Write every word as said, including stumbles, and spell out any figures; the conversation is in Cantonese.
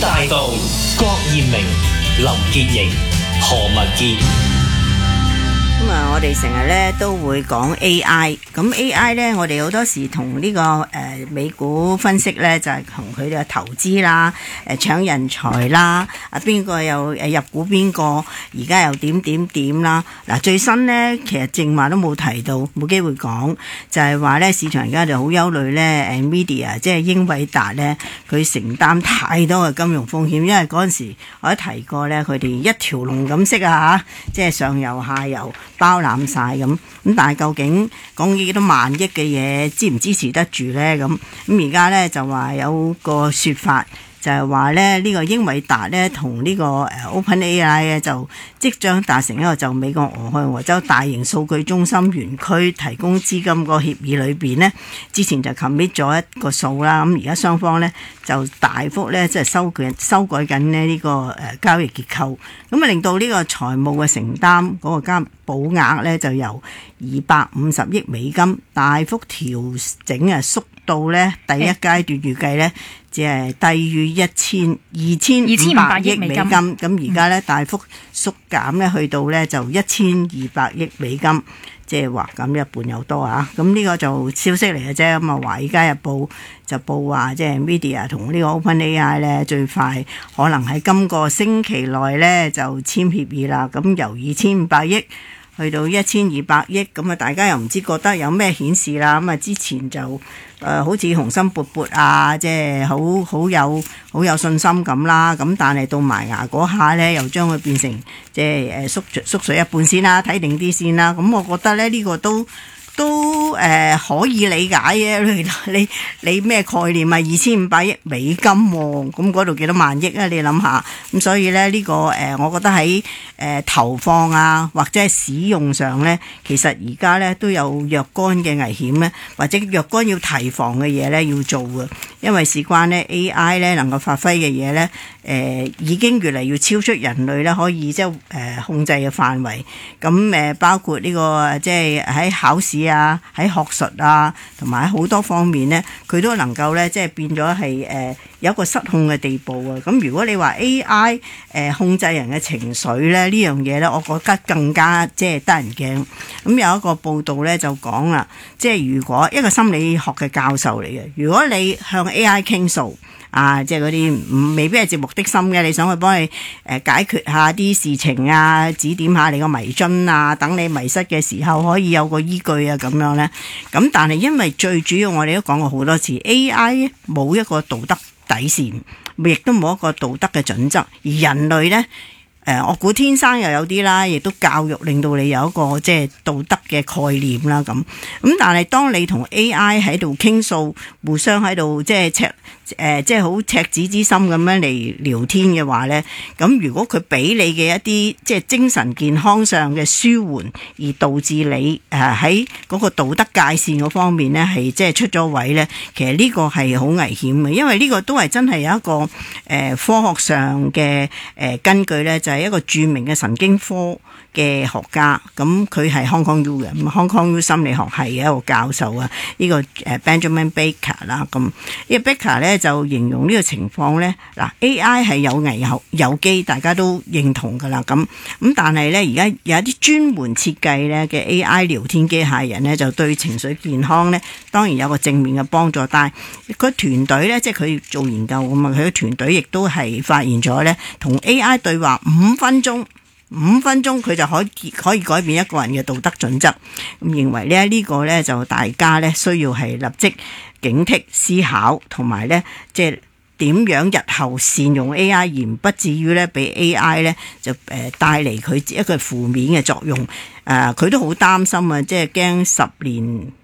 大道、郭艷明、林潔瑩、何文傑。 咁啊，我哋成日咧都會講 A I， 咁 A I 咧，我哋好多時同呢、這個誒、呃、美股分析咧，就係同佢哋嘅投資啦、誒、呃、搶人才啦，啊邊個又誒入股邊個，而家又點點點啦。嗱、啊、最新咧，其實正話都冇提到，冇機會講，就係話咧市場而家就好憂慮咧，誒 Media 即係英偉達咧，佢承擔太多嘅金融風險，因為嗰陣時我都提過咧，佢哋一條龍咁式啊嚇，即係上游下游。包攬晒咁，咁但係究竟講幾多萬億嘅嘢，支唔支持得住呢？咁咁而家呢，就話有個説法，就係話咧呢個英偉達呢同呢個誒 OpenAI 咧就即將達成一個就美國俄亥俄州大型數據中心園區提供資金個協議裏邊呢，之前就 commit 咗一個數啦，咁而家雙方呢，就大幅咧即係修改修改緊咧呢個誒交易結構，咁啊令到呢個財務嘅承擔嗰個加保額咧就由二百五十億美金大幅調整啊，縮到咧第一階段預計咧只係低於一千二千五百億美金，咁而家咧大幅縮減咧去到咧就一千二百億美金。即係話咁一半有多啊！咁呢個就消息嚟嘅啫。咁啊，《華爾街日報》就報話，即係 Media 同呢個 OpenAI 咧，最快可能喺今個星期內咧就簽協議啦。咁由二千五百億去到一千二百億，咁啊，大家又唔知覺得有咩顯示啦。咁啊，之前就誒、呃、好似雄心勃勃啊，即係好好有好有信心咁啦。咁但係到埋牙嗰下咧，又將佢變成即係誒縮縮水一半先啦，睇定啲先啦。咁我覺得咧呢、呢個都都誒、呃、可以理解嘅。你你你咩概念啊？二千五百億美金喎、哦，咁嗰度幾多萬億啊？你諗下。咁所以咧呢、呢個誒、呃，我覺得喺誒、呃、投放啊或者係使用上咧，其實而家咧都有若干嘅危險咧，或者若干要提防嘅嘢咧要做嘅。因為事關咧 A I 咧能夠發揮嘅嘢咧，誒、呃、已經越嚟越超出人類咧可以即係誒控制嘅範圍。咁誒、呃、包括呢、呢個即係喺考試啊、喺學術啊，同埋喺好多方面咧，佢都能夠咧即係變咗係誒有一個失控嘅地步啊。咁如果你話 A I 誒、呃、控制人嘅情緒咧，呢樣嘢咧，我覺得更加即係得人驚。咁有一個報道咧就講啦，即係如果一個心理學嘅教授嚟嘅，如果你向 A I 傾訴啊，即係嗰啲未必係節目的心嘅，你想去幫你誒、呃、解決下啲事情啊，指點下你個迷津啊，等你迷失嘅時候可以有個依據啊咁樣咧。咁但係因為最主要我哋都講過好多次 A I 冇一個道德底線，亦都冇一個道德嘅準則，而人類咧。誒、呃，我估天生又有啲啦，亦都教育令到你有一個即係道德嘅概念啦咁。咁但係當你同 A I 喺度傾訴，互相喺度即係赤誒，即係好赤子之心咁樣嚟聊天嘅話咧，咁如果佢俾你嘅一啲即係精神健康上嘅舒緩，而導致你誒喺嗰個道德界線嗰方面咧係即係出咗位咧，其實呢個係好危險嘅，因為呢個都係真係有一個誒、呃、科學上嘅誒、呃、根據咧，就係、是、一個著名嘅神經科嘅學家，咁佢係 Hong Kong U 嘅，咁 Hong Kong U 心理學系嘅一個教授啊，呢、這個誒 Benjamin Baker 啦，咁呢個 Baker 咧就形容呢個情況咧，嗱 A I 係有危有有機，大家都認同噶啦，咁咁但係咧而家有一啲專門設計咧嘅 A I 聊天機械人咧，就對情緒健康咧當然有個正面嘅幫助，但係個團隊咧即係佢做研究咁啊，佢嘅團隊亦都係發現咗咧，同 A I 對話五分鐘。五分鐘佢就可以可以改變一個人嘅道德準則，咁認為咧呢個咧就大家咧需要係立即警惕思考，同埋咧即係點樣日後善用 A I， 而不至於咧俾 A I 咧就誒帶嚟佢一個負面嘅作用。誒、呃、佢都好擔心啊，即係驚十年